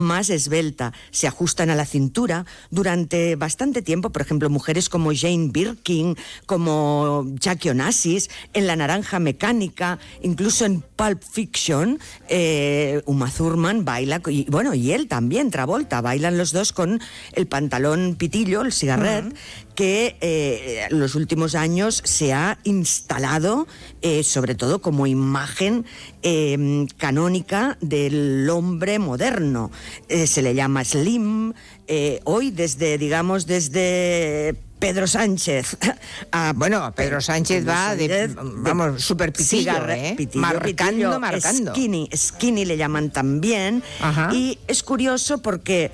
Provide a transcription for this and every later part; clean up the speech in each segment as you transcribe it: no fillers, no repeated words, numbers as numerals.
más esbelta, se ajustan a la cintura durante bastante tiempo. Por ejemplo, mujeres como Jane Birkin, como Jackie Onassis, en La naranja mecánica, incluso en Pulp Fiction, Uma Thurman baila, y él también, Travolta, bailan los dos con el pantalón pitillo, el cigarret, que en los últimos años se ha instalado sobre todo como imagen canónica del hombre moderno. Se le llama slim, hoy desde Pedro Sánchez. Pedro Sánchez va vamos, súper pitillo, marcando. Skinny le llaman también. Ajá. Y es curioso porque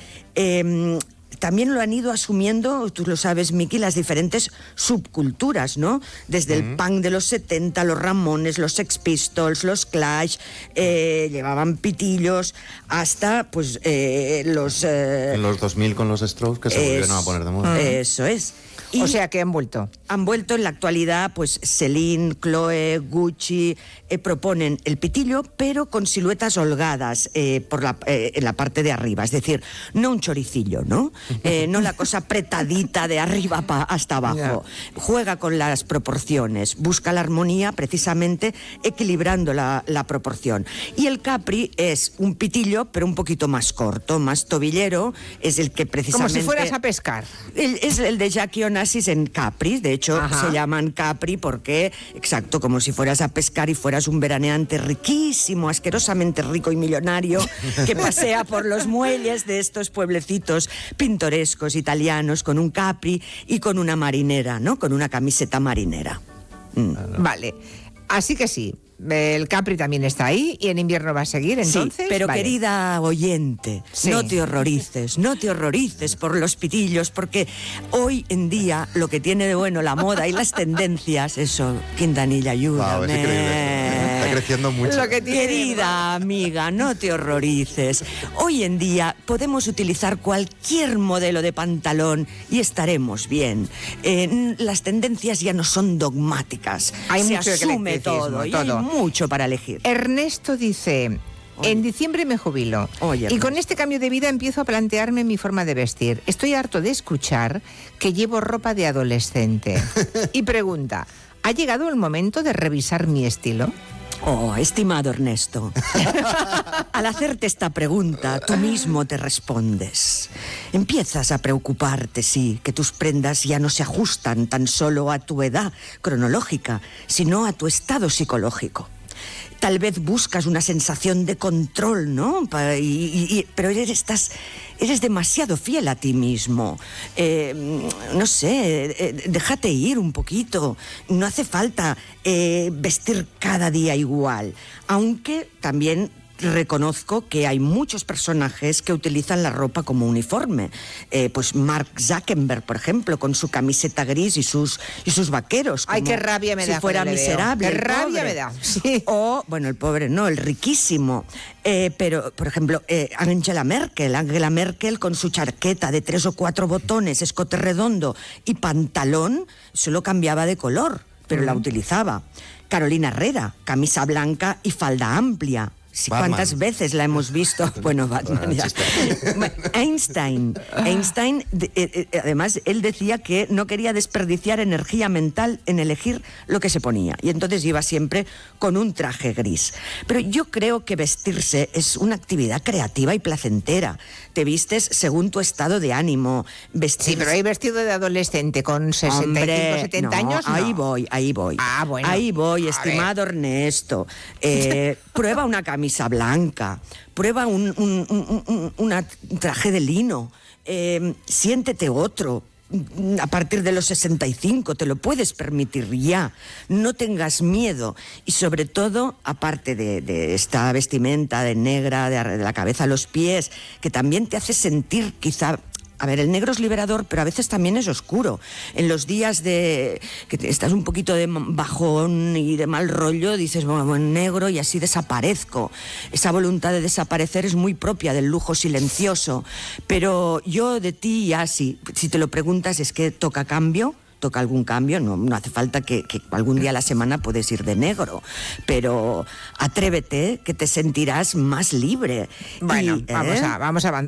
también lo han ido asumiendo, tú lo sabes, Miki, las diferentes subculturas, ¿no? Desde el punk de los 70, los Ramones, los Sex Pistols, los Clash, llevaban pitillos, hasta pues los... en los 2000 con los Strokes, que se volvieron a poner de moda. Eso es. Y o sea, que han vuelto. Han vuelto en la actualidad, pues Celine, Chloe, Gucci, proponen el pitillo, pero con siluetas holgadas en la parte de arriba. Es decir, no un choricillo, ¿no? No la cosa apretadita de arriba hasta abajo. Yeah. Juega con las proporciones, busca la armonía precisamente equilibrando la proporción. Y el capri es un pitillo, pero un poquito más corto, más tobillero, es el que precisamente... Como si fueras a pescar. Es el de Jackie Onassis en capris, de hecho se llaman capri porque, exacto, como si fueras a pescar y fueras un veraneante riquísimo, asquerosamente rico y millonario, que pasea por los muelles de estos pueblecitos pintorescos italianos con un capri y con una marinera, ¿no? Con una camiseta marinera. Vale, así que sí. El capri también está ahí y en invierno va a seguir, entonces. Sí, pero vale. Querida oyente, no te horrorices por los pitillos, porque hoy en día lo que tiene de bueno la moda y las tendencias, eso, Quintanilla, ayúdame. Wow, es increíble. Está creciendo mucho. Querida amiga, no te horrorices. Hoy en día podemos utilizar cualquier modelo de pantalón y estaremos bien. Las tendencias ya no son dogmáticas. Se asume todo. Hay mucho para elegir. Ernesto dice: en diciembre me jubilo. Y con este cambio de vida empiezo a plantearme mi forma de vestir. Estoy harto de escuchar que llevo ropa de adolescente. Y pregunta: ¿ha llegado el momento de revisar mi estilo? Oh, estimado Ernesto, al hacerte esta pregunta, tú mismo te respondes. Empiezas a preocuparte, sí, que tus prendas ya no se ajustan tan solo a tu edad cronológica, sino a tu estado psicológico. Tal vez buscas una sensación de control, ¿no? Pero eres demasiado fiel a ti mismo. No sé, déjate ir un poquito. No hace falta vestir cada día igual. Aunque también reconozco que hay muchos personajes que utilizan la ropa como uniforme. Pues Mark Zuckerberg, por ejemplo, con su camiseta gris y sus vaqueros. Ay, qué rabia me da. Si fuera miserable. Qué rabia me da. Sí. O, bueno, el pobre no, el riquísimo. Pero, por ejemplo, Angela Merkel con su chaqueta de 3 o 4 botones, escote redondo y pantalón, solo cambiaba de color, pero la utilizaba. Carolina Herrera, camisa blanca y falda amplia. Sí, ¿cuántas veces la hemos visto? Bueno, Batman ya. Einstein, además, él decía que no quería desperdiciar energía mental en elegir lo que se ponía. Y entonces iba siempre con un traje gris. Pero yo creo que vestirse es una actividad creativa y placentera. Te vistes según tu estado de ánimo. Sí, pero hay vestido de adolescente con 65, 70 años, no. Ahí voy. Ah, bueno. Ahí voy, estimado Ernesto. Prueba una camisa blanca, prueba un traje de lino, siéntete otro. A partir de los 65 te lo puedes permitir ya, no tengas miedo. Y sobre todo, aparte de esta vestimenta de negra, de la cabeza a los pies, que también te hace sentir quizá... A ver, el negro es liberador, pero a veces también es oscuro. En los días que estás un poquito de bajón y de mal rollo, dices, bueno, negro y así desaparezco. Esa voluntad de desaparecer es muy propia del lujo silencioso. Pero yo de ti ya si te lo preguntas, es que toca cambio. toca algún cambio, no hace falta que algún día a la semana puedes ir de negro, pero atrévete, que te sentirás más libre. Bueno, vamos a